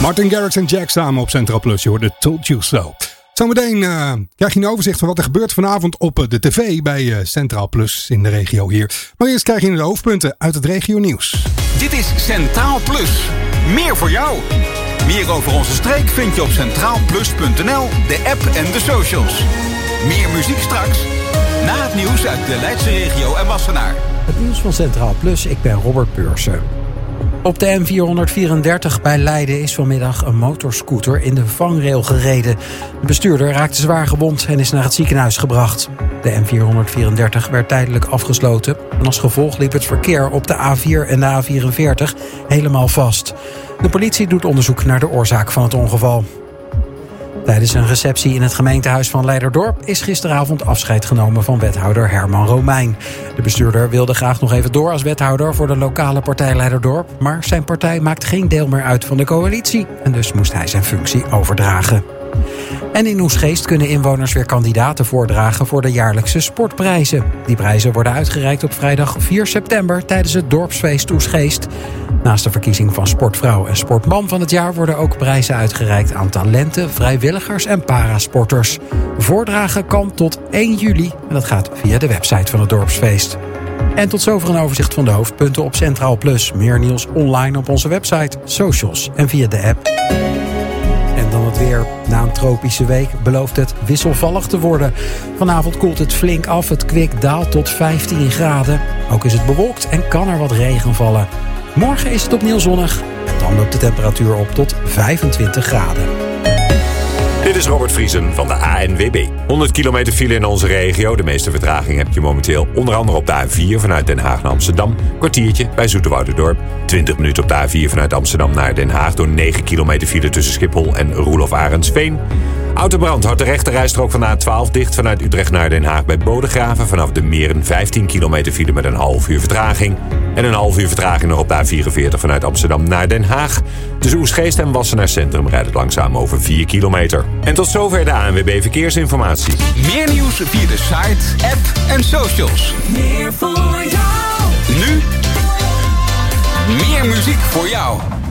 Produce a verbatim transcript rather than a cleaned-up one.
Martin Garrix en Jack samen op Central Plus. Je hoorde Told You So. Zometeen uh, krijg je een overzicht van wat er gebeurt vanavond op uh, de tv bij uh, Centraal Plus in de regio hier. Maar eerst krijg je de hoofdpunten uit het regio nieuws. Dit is Centraal Plus. Meer voor jou. Meer over onze streek vind je op centraal plus punt n l, de app en de socials. Meer muziek straks. Na het nieuws uit de Leidse regio en Wassenaar. Het nieuws van Centraal Plus, ik ben Robert Beursen. Op de M vierhonderdvierendertig bij Leiden is vanmiddag een motorscooter in de vangrail gereden. De bestuurder raakte zwaar gewond en is naar het ziekenhuis gebracht. De M vierhonderdvierendertig werd tijdelijk afgesloten en als gevolg liep het verkeer op de A vier en de A vierenveertig helemaal vast. De politie doet onderzoek naar de oorzaak van het ongeval. Tijdens een receptie in het gemeentehuis van Leiderdorp is gisteravond afscheid genomen van wethouder Herman Romein. De bestuurder wilde graag nog even door als wethouder voor de lokale partij Leiderdorp, maar zijn partij maakt geen deel meer uit van de coalitie en dus moest hij zijn functie overdragen. En in Oesgeest kunnen inwoners weer kandidaten voordragen voor de jaarlijkse sportprijzen. Die prijzen worden uitgereikt op vrijdag vier september tijdens het dorpsfeest Oesgeest. Naast de verkiezing van sportvrouw en sportman van het jaar worden ook prijzen uitgereikt aan talenten, vrijwilligers en parasporters. Voordragen kan tot één juli en dat gaat via de website van het dorpsfeest. En tot zover een overzicht van de hoofdpunten op Centraal Plus. Meer nieuws online op onze website, socials en via de app. En dan het weer. Na een tropische week belooft het wisselvallig te worden. Vanavond koelt het flink af. Het kwik daalt tot vijftien graden. Ook is het bewolkt en kan er wat regen vallen. Morgen is het opnieuw zonnig. En dan loopt de temperatuur op tot vijfentwintig graden. Dit is Robert Vriesen van de A N W B. honderd kilometer file in onze regio. De meeste vertraging heb je momenteel onder andere op de A vier vanuit Den Haag naar Amsterdam. Kwartiertje bij Zoeterwouderdorp. twintig minuten op de A vier vanuit Amsterdam naar Den Haag door negen kilometer file tussen Schiphol en Roelof Arendsveen. Autobrand houdt de rechterrijstrook van de A twaalf dicht vanuit Utrecht naar Den Haag bij Bodegraven. Vanaf de Meren vijftien kilometer file met een half uur vertraging. En een half uur vertraging nog op de A vierenveertig vanuit Amsterdam naar Den Haag. Tussen Oesgeest en Wassenaar Centrum rijdt het langzaam over vier kilometer. En tot zover de A N W B Verkeersinformatie. Meer nieuws via de site, app en socials. Meer voor jou. Nu meer muziek voor jou.